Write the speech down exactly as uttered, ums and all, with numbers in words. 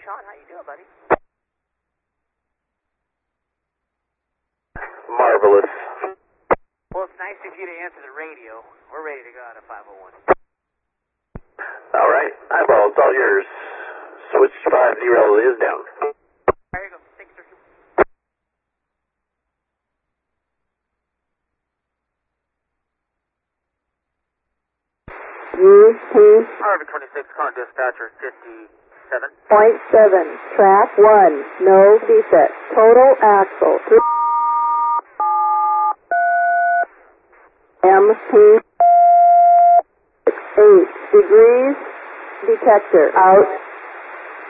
Sean. How you doing, buddy? Marvelous. Well, it's nice of you to answer the radio. We're ready to go out of five oh one. All right. Eyeball, it's all yours. Switch five zero is down. There you go. Thanks, sir. U P Harvey twenty-six, calling dispatcher fifty-seven. point seven, track one, no defect, total axle, M P eight degrees, detector out.